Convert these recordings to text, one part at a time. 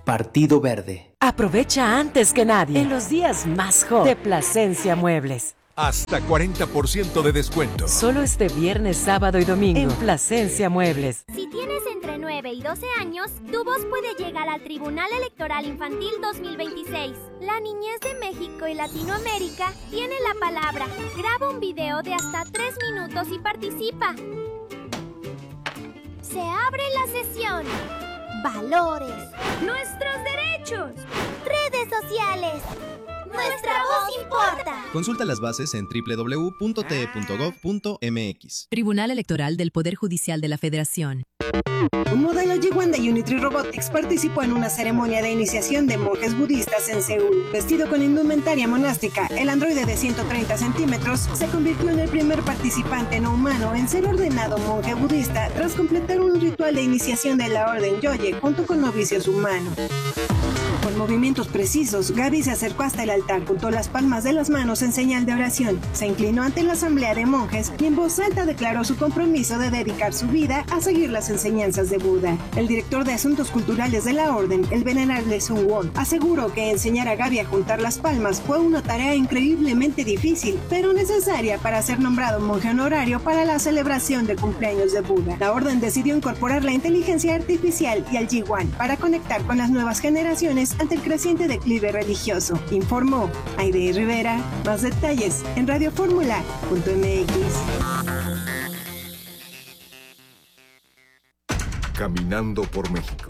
Partido Verde. Aprovecha antes que nadie en los días más hot de Plasencia Muebles. Hasta 40% de descuento. Solo este viernes, sábado y domingo en Plasencia Muebles. Si tienes entre 9 y 12 años, tu voz puede llegar al Tribunal Electoral Infantil 2026. La niñez de México y Latinoamérica tiene la palabra. Graba un video de hasta 3 minutos y participa. Se abre la sesión. Valores. Nuestros derechos. Redes sociales. Nuestra voz importa. Consulta las bases en www.te.gov.mx. Tribunal Electoral del Poder Judicial de la Federación. Un modelo G1 de Unitry Robotics participó en una ceremonia de iniciación de monjes budistas en Seúl. Vestido con indumentaria monástica, el androide de 130 centímetros se convirtió en el primer participante no humano en ser ordenado monje budista tras completar un ritual de iniciación de la orden Yoye junto con novicios humanos. Con movimientos precisos, Gaby se acercó hasta el altar, juntó las palmas de las manos en señal de oración, se inclinó ante la asamblea de monjes y en voz alta declaró su compromiso de dedicar su vida a seguir las enseñanzas de Buda. El director de Asuntos Culturales de la Orden, el venerable Sun Won, aseguró que enseñar a Gaby a juntar las palmas fue una tarea increíblemente difícil, pero necesaria para ser nombrado monje honorario para la celebración del cumpleaños de Buda. La Orden decidió incorporar la inteligencia artificial y al G1 para conectar con las nuevas generaciones ante el creciente declive religioso, informó Aide Rivera. Más detalles en radioformula.mx. Caminando por México.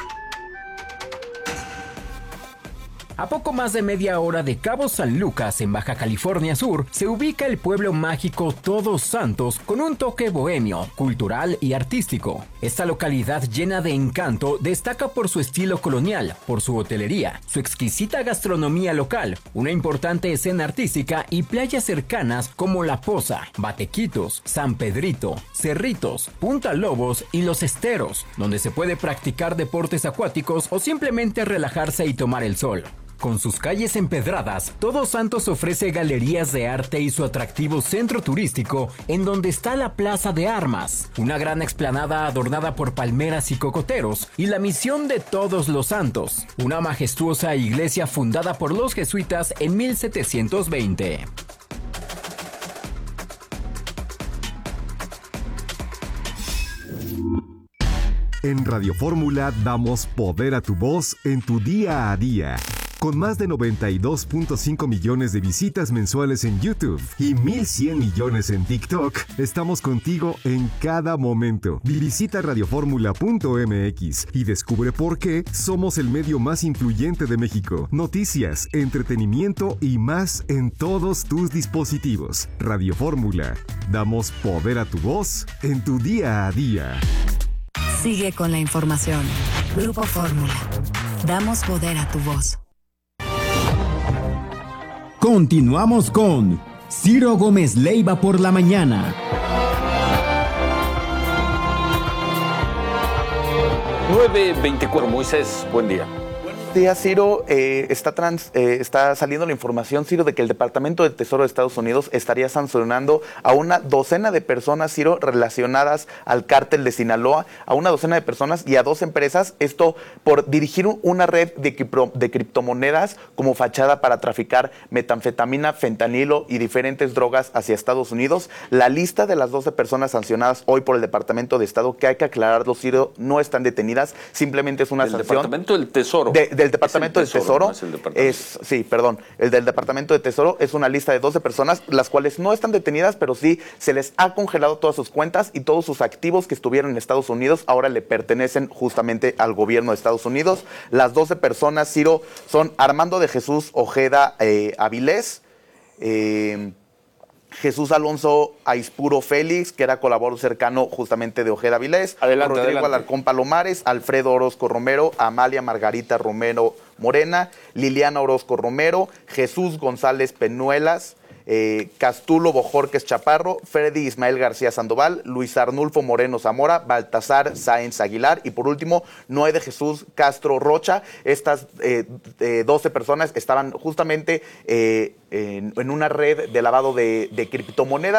A poco más de media hora de Cabo San Lucas, en Baja California Sur, se ubica el pueblo mágico Todos Santos con un toque bohemio, cultural y artístico. Esta localidad llena de encanto destaca por su estilo colonial, por su hotelería, su exquisita gastronomía local, una importante escena artística y playas cercanas como La Poza, Batequitos, San Pedrito, Cerritos, Punta Lobos y Los Esteros, donde se puede practicar deportes acuáticos o simplemente relajarse y tomar el sol. Con sus calles empedradas, Todos Santos ofrece galerías de arte y su atractivo centro turístico, en donde está la Plaza de Armas, una gran explanada adornada por palmeras y cocoteros, y la Misión de Todos los Santos, una majestuosa iglesia fundada por los jesuitas en 1720. En Radio Fórmula damos poder a tu voz en tu día a día. Con más de 92.5 millones de visitas mensuales en YouTube y 1.100 millones en TikTok, estamos contigo en cada momento. Visita radioformula.mx y descubre por qué somos el medio más influyente de México. Noticias, entretenimiento y más en todos tus dispositivos. Radio Fórmula. Damos poder a tu voz en tu día a día. Sigue con la información. Grupo Fórmula. Damos poder a tu voz. Continuamos con Ciro Gómez Leiva por la mañana. 9:24. Moisés, buen día. Días, Ciro. Está saliendo la información, Ciro, de que el Departamento de Tesoro de Estados Unidos estaría sancionando a una docena de personas, Ciro, relacionadas al cártel de Sinaloa, a una docena de personas y a 2 empresas, esto por dirigir una red de criptomonedas como fachada para traficar metanfetamina, fentanilo y diferentes drogas hacia Estados Unidos. La lista de las 12 personas sancionadas hoy por el Departamento de Estado, que hay que aclararlo, Ciro, no están detenidas, simplemente es una sanción. El Departamento del Tesoro. Del Departamento del Tesoro, el del Departamento de Tesoro es una lista de 12 personas, las cuales no están detenidas, pero sí se les ha congelado todas sus cuentas y todos sus activos que estuvieron en Estados Unidos ahora le pertenecen justamente al gobierno de Estados Unidos. Las 12 personas, Ciro, son Armando de Jesús Ojeda Avilés, Jesús Alonso Aispuro Félix, que era colaborador cercano justamente de Ojeda Avilés, Rodrigo Alarcón Palomares, Alfredo Orozco Romero, Amalia Margarita Romero Morena, Liliana Orozco Romero, Jesús González Penuelas, Castulo Bojorques Chaparro, Freddy Ismael García Sandoval, Luis Arnulfo Moreno Zamora, Baltasar Sáenz Aguilar y por último Noé de Jesús Castro Rocha. Estas 12 personas estaban justamente en una red de lavado de criptomonedas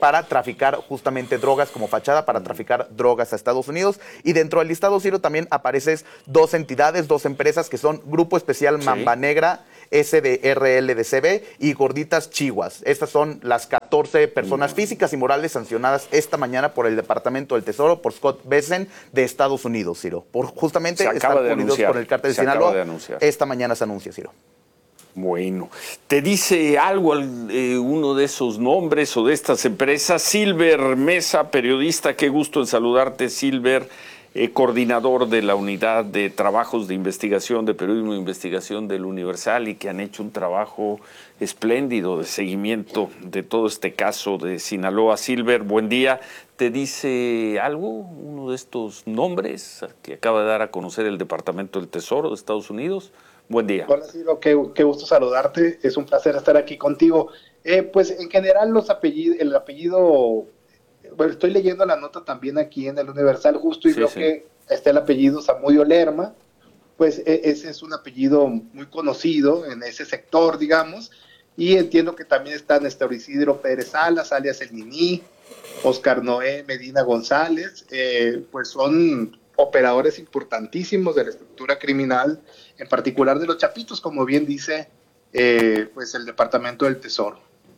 para traficar justamente drogas, como fachada para traficar drogas a Estados Unidos. Y dentro del listado, Ciro, también aparecen 2 entidades, 2 empresas que son Grupo Especial Mamba Negra, SDRLDCB y Gorditas Chihuas. Estas son las 14 personas físicas y morales sancionadas esta mañana por el Departamento del Tesoro, por Scott Bessent de Estados Unidos, Ciro. Por justamente estar unidos con el cártel de Sinaloa. Esta mañana se anuncia, Ciro. Bueno, ¿te dice algo uno de esos nombres o de estas empresas? Silver Mesa, periodista, qué gusto en saludarte, Silver, coordinador de la Unidad de Trabajos de Investigación, de Periodismo de Investigación del Universal, y que han hecho un trabajo espléndido de seguimiento de todo este caso de Sinaloa. Silver, buen día. ¿Te dice algo uno de estos nombres que acaba de dar a conocer el Departamento del Tesoro de Estados Unidos? Buen día. Hola, Ciro, qué gusto saludarte. Es un placer estar aquí contigo. Pues en general el apellido, bueno, estoy leyendo la nota también aquí en el Universal justo y veo que está el apellido Zamudio Lerma. Pues ese es un apellido muy conocido en ese sector, digamos, y entiendo que también están Néstor Isidro Pérez Salas, alias El Niní, Oscar Noé Medina González, pues son operadores importantísimos de la estructura criminal, en particular de los Chapitos, como bien dice pues el Departamento del Tesoro.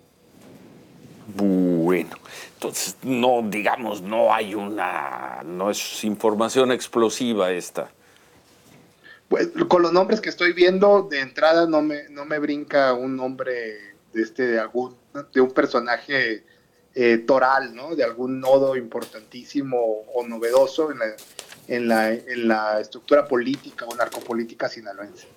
Bueno, entonces no es información explosiva esta. Pues con los nombres que estoy viendo, de entrada no me brinca un nombre de un personaje toral, ¿no? De algún nodo importantísimo o novedoso en la estructura política o narcopolítica sinaloense.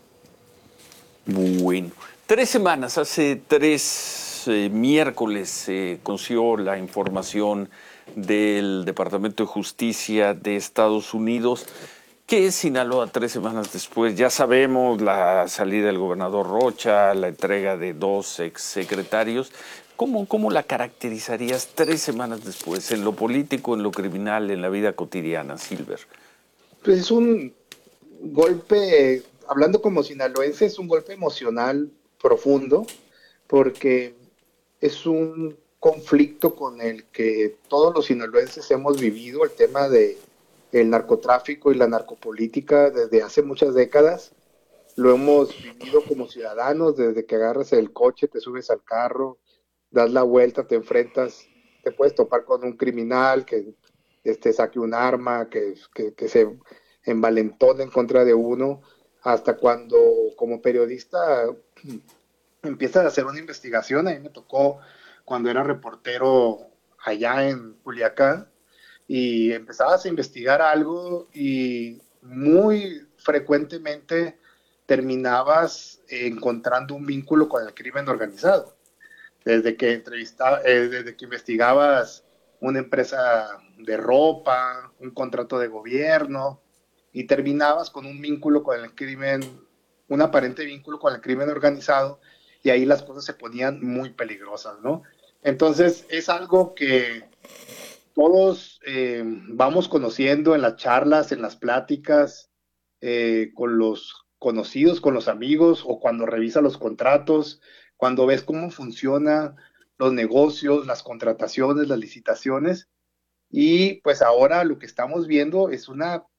Bueno, 3 semanas, hace 3 miércoles se conoció la información del Departamento de Justicia de Estados Unidos. ¿Qué es Sinaloa 3 semanas después? Ya sabemos la salida del gobernador Rocha, la entrega de 2 exsecretarios. ¿Cómo la caracterizarías 3 semanas después, en lo político, en lo criminal, en la vida cotidiana, Silver? Pues es un golpe, hablando como sinaloense, es un golpe emocional profundo, porque es un conflicto con el que todos los sinaloenses hemos vivido, el tema de el narcotráfico y la narcopolítica desde hace muchas décadas. Lo hemos vivido como ciudadanos, desde que agarras el coche, te subes al carro, das la vuelta, te enfrentas, te puedes topar con un criminal que saque un arma, que se envalentone en contra de uno, hasta cuando como periodista empiezas a hacer una investigación. A mí me tocó cuando era reportero allá en Culiacán, y empezabas a investigar algo y muy frecuentemente terminabas encontrando un vínculo con el crimen organizado. Desde que investigabas una empresa de ropa, un contrato de gobierno, y terminabas con un vínculo con el crimen, un aparente vínculo con el crimen organizado, y ahí las cosas se ponían muy peligrosas, ¿no? Entonces es algo que todos vamos conociendo en las charlas, en las pláticas, con los conocidos, con los amigos, o cuando revisas los contratos, cuando ves cómo funcionan los negocios, las contrataciones, las licitaciones. Y pues ahora lo que estamos viendo es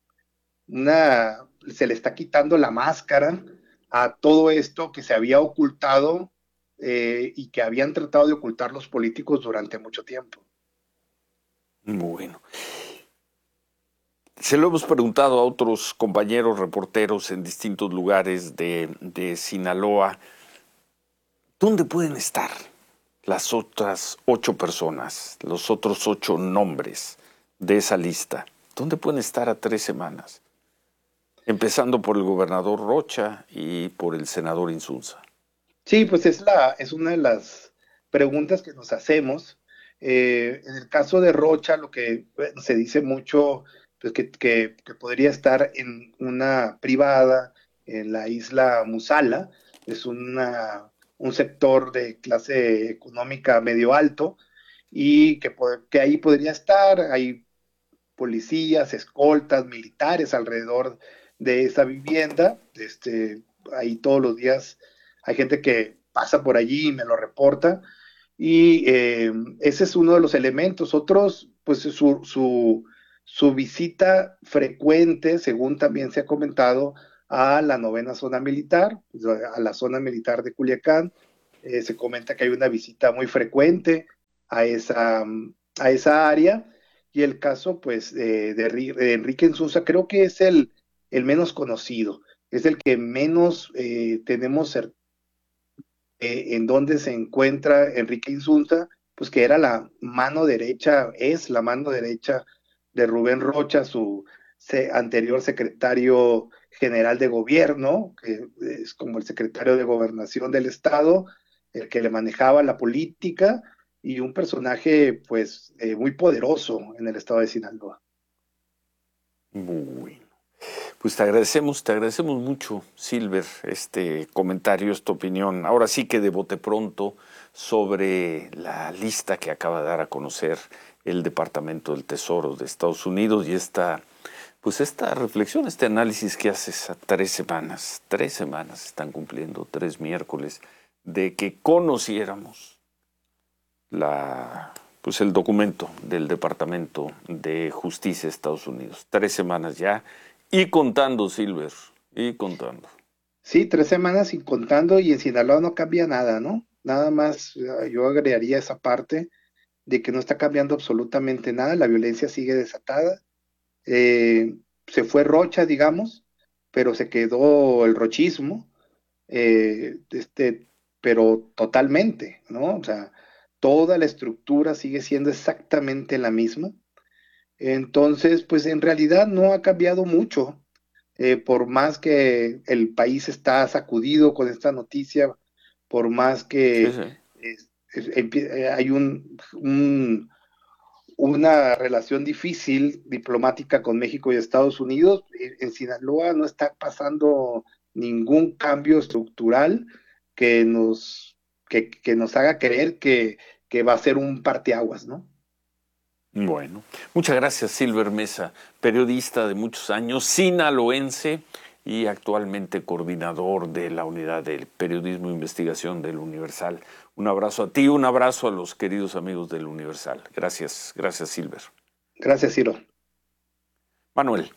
se le está quitando la máscara a todo esto que se había ocultado y que habían tratado de ocultar los políticos durante mucho tiempo. Bueno, se lo hemos preguntado a otros compañeros reporteros en distintos lugares de Sinaloa. ¿Dónde pueden estar las otras 8 personas, los otros 8 nombres de esa lista? ¿Dónde pueden estar a 3 semanas? Empezando por el gobernador Rocha y por el senador Insunza. Sí, pues es una de las preguntas que nos hacemos. En el caso de Rocha, lo que se dice mucho, pues que podría estar en una privada en la isla Musala. Es un sector de clase económica medio alto, y que ahí podría estar. Hay policías, escoltas, militares alrededor de esa vivienda. Ahí todos los días hay gente que pasa por allí y me lo reporta. Y ese es uno de los elementos. Otros, pues su visita frecuente, según también se ha comentado, a la 9ª zona militar, a la zona militar de Culiacán. Se comenta que hay una visita muy frecuente a esa área, y el caso pues de Enrique Insunza creo que es el menos conocido, es el que menos tenemos en dónde se encuentra Enrique Insunza, pues que era la mano derecha, es la mano derecha de Rubén Rocha, su anterior secretario general de gobierno, que es como el secretario de gobernación del estado, el que le manejaba la política, y un personaje pues muy poderoso en el estado de Sinaloa. Bueno, pues te agradecemos mucho, Silver, este comentario, esta opinión. Ahora sí que de bote pronto sobre la lista que acaba de dar a conocer el Departamento del Tesoro de Estados Unidos y esta reflexión, este análisis que haces a 3 semanas están cumpliendo, 3 miércoles, de que conociéramos el documento del Departamento de Justicia de Estados Unidos. 3 semanas ya, y contando, Silver, y contando. Sí, 3 semanas y contando, y en Sinaloa no cambia nada, ¿no? Nada más, yo agregaría esa parte de que no está cambiando absolutamente nada, la violencia sigue desatada. Se fue Rocha, digamos, pero se quedó el rochismo, pero totalmente, ¿no? O sea, toda la estructura sigue siendo exactamente la misma. Entonces, pues en realidad no ha cambiado mucho, por más que el país está sacudido con esta noticia, por más que hay una relación difícil diplomática con México y Estados Unidos, en Sinaloa no está pasando ningún cambio estructural que nos haga creer que va a ser un parteaguas, ¿no? Bueno, muchas gracias, Silver Mesa, periodista de muchos años, sinaloense y actualmente coordinador de la unidad de periodismo e investigación del Universal. Un abrazo a ti, un abrazo a los queridos amigos del Universal. Gracias, Silver. Gracias, Ciro. Manuel.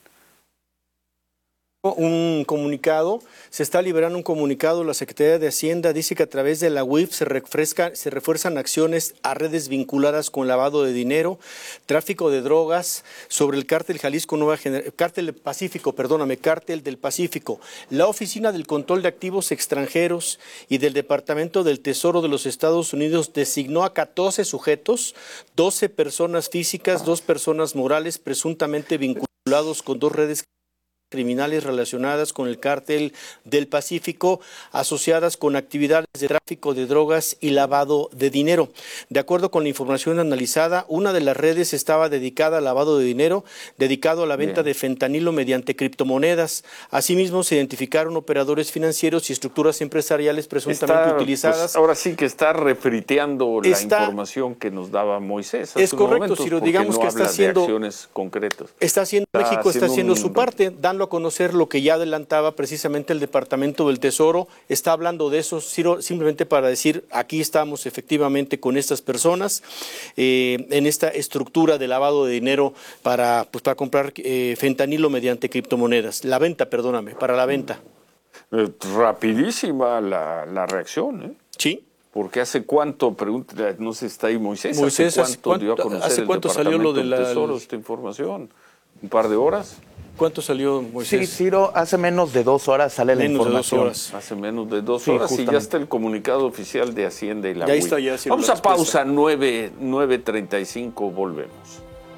Un comunicado, se está liberando un comunicado, la Secretaría de Hacienda dice que a través de la UIF se refuerzan acciones a redes vinculadas con lavado de dinero, tráfico de drogas, sobre el cártel Jalisco Cártel del Pacífico. La Oficina del Control de Activos Extranjeros y del Departamento del Tesoro de los Estados Unidos designó a 14 sujetos, 12 personas físicas, 2 personas morales, presuntamente vinculados con 2 redes criminales relacionadas con el cártel del Pacífico, asociadas con actividades de tráfico de drogas y lavado de dinero. De acuerdo con la información analizada, una de las redes estaba dedicada al lavado de dinero, dedicado a la venta de fentanilo mediante criptomonedas. Asimismo, se identificaron operadores financieros y estructuras empresariales presuntamente utilizadas. Pues ahora sí que está refriteando la información que nos daba Moisés. Es correcto, Ciro, digamos que está haciendo acciones concretas. México está haciendo su parte, dando a conocer lo que ya adelantaba precisamente el Departamento del Tesoro. Está hablando de eso, Ciro, simplemente para decir, aquí estamos efectivamente con estas personas en esta estructura de lavado de dinero para comprar fentanilo mediante criptomonedas. Para la venta. Rapidísima la reacción, ¿eh? Sí. Porque hace cuánto, no sé si está ahí Moisés, ¿hace cuánto dio a conocer el Departamento salió lo del Tesoro esta información? ¿Un par de horas? ¿Cuánto salió, Moisés? Sí, Ciro, hace menos de 2 horas sale la información. Hace menos de 2 horas justamente. Y ya está el comunicado oficial de Hacienda y la UIF. Está, ya vamos a pausa, 9:35, volvemos.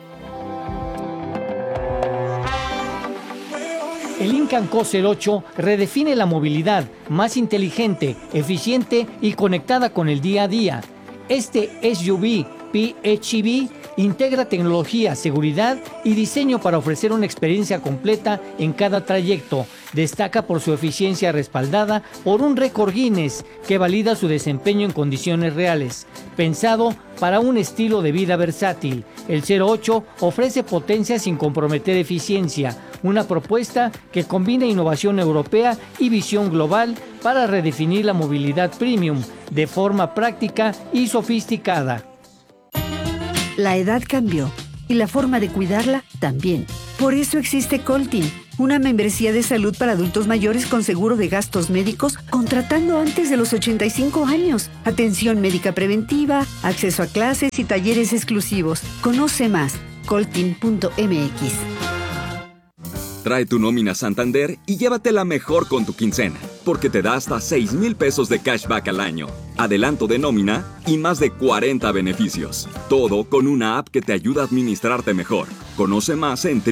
El Incan Coser 8 redefine la movilidad, más inteligente, eficiente y conectada con el día a día. Este SUV PHEV Integra tecnología, seguridad y diseño para ofrecer una experiencia completa en cada trayecto. Destaca por su eficiencia respaldada por un récord Guinness que valida su desempeño en condiciones reales. Pensado para un estilo de vida versátil, el 08 ofrece potencia sin comprometer eficiencia, una propuesta que combina innovación europea y visión global para redefinir la movilidad premium de forma práctica y sofisticada. La edad cambió y la forma de cuidarla también. Por eso existe Coltin, una membresía de salud para adultos mayores con seguro de gastos médicos contratando antes de los 85 años. Atención médica preventiva, acceso a clases y talleres exclusivos. Conoce más, coltin.mx. Trae tu nómina Santander y llévatela mejor con tu quincena, porque te da hasta 6,000 pesos de cashback al año, adelanto de nómina y más de 40 beneficios. Todo con una app que te ayuda a administrarte mejor. Conoce más en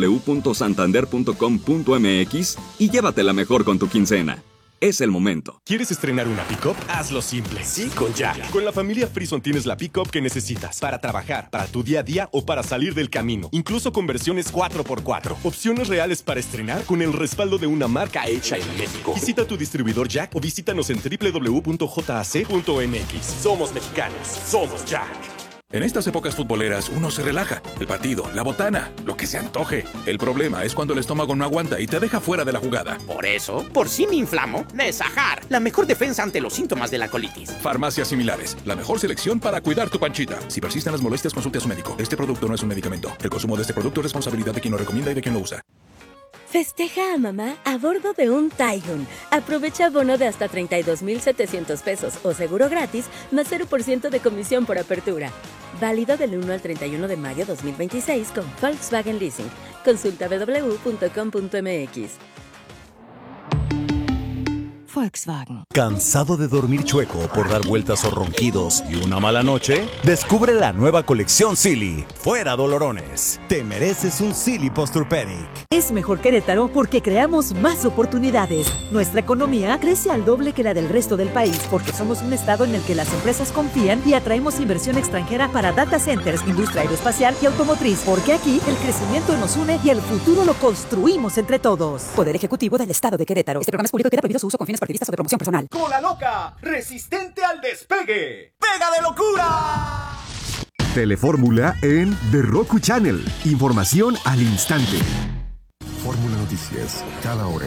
www.santander.com.mx y llévatela mejor con tu quincena. Es el momento. ¿Quieres estrenar una pick-up? Hazlo simple. Sí, con Jack. Con la familia Frison tienes la pick-up que necesitas para trabajar, para tu día a día o para salir del camino. Incluso con versiones 4x4. Opciones reales para estrenar con el respaldo de una marca hecha en México. Visita tu distribuidor Jack o visítanos en www.jac.mx. Somos mexicanos. Somos Jack. En estas épocas futboleras uno se relaja. El partido, la botana, lo que se antoje. El problema es cuando el estómago no aguanta y te deja fuera de la jugada. Por eso, por si me inflamo, Nesajar, la mejor defensa ante los síntomas de la colitis. Farmacias similares, la mejor selección para cuidar tu panchita. Si persisten las molestias, consulte a su médico. Este producto no es un medicamento. El consumo de este producto es responsabilidad de quien lo recomienda y de quien lo usa. Festeja a mamá a bordo de un Taigun. Aprovecha bono de hasta 32,700 pesos o seguro gratis, más 0% de comisión por apertura. Válido del 1 al 31 de mayo 2026 con Volkswagen Leasing. Consulta www.com.mx. Volkswagen. ¿Cansado de dormir chueco por dar vueltas o ronquidos y una mala noche? Descubre la nueva colección Silly. Fuera dolorones. Te mereces un Silly Posturepedic. Es mejor Querétaro porque creamos más oportunidades. Nuestra economía crece al doble que la del resto del país porque somos un estado en el que las empresas confían y atraemos inversión extranjera para data centers, industria aeroespacial y automotriz. Porque aquí el crecimiento nos une y el futuro lo construimos entre todos. Poder Ejecutivo del Estado de Querétaro. Este programa es público y queda prohibido su uso con fines partidistas o de promoción personal. Cola loca, resistente al despegue. ¡Pega de locura! Telefórmula en The Roku Channel. Información al instante. Fórmula Noticias, cada hora.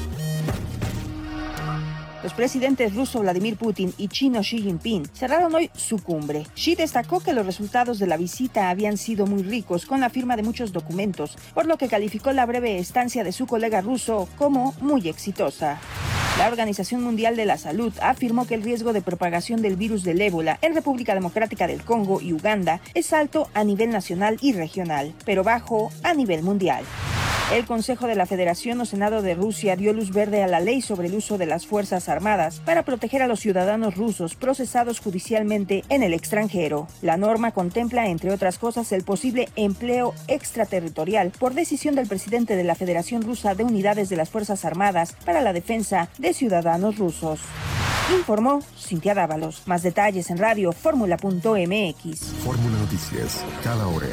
Los presidentes ruso Vladimir Putin y chino Xi Jinping cerraron hoy su cumbre. Xi destacó que los resultados de la visita habían sido muy ricos, con la firma de muchos documentos, por lo que calificó la breve estancia de su colega ruso como muy exitosa. La Organización Mundial de la Salud afirmó que el riesgo de propagación del virus del ébola en República Democrática del Congo y Uganda es alto a nivel nacional y regional, pero bajo a nivel mundial. El Consejo de la Federación o Senado de Rusia dio luz verde a la ley sobre el uso de las Fuerzas Armadas para proteger a los ciudadanos rusos procesados judicialmente en el extranjero. La norma contempla, entre otras cosas, el posible empleo extraterritorial por decisión del presidente de la Federación Rusa de unidades de las Fuerzas Armadas para la defensa de ciudadanos rusos. Informó Cintia Dávalos. Más detalles en radio fórmula.mx. Fórmula Noticias, cada hora.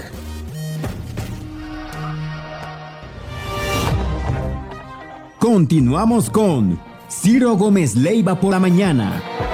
Continuamos con Ciro Gómez Leiva por la mañana.